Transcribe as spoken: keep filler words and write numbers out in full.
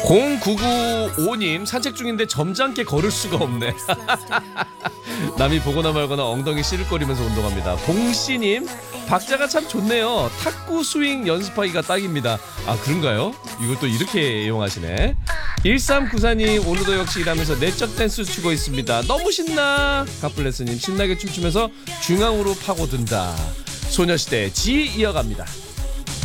공구구오님 산책 중인데 점잖게 걸을 수가 없네. 남이 보거나 말거나 엉덩이 씨름거리면서 운동합니다. 봉씨님 박자가 참 좋네요. 탁구 스윙 연습하기가 딱입니다. 아 그런가요? 이걸 또 이렇게 이용하시네. 일삼구사님 오늘도 역시 일하면서 내적 댄스 추고 있습니다. 너무 신나. 카플레스님 신나게 춤추면서 중앙으로 파고든다. 소녀시대 지 이어갑니다.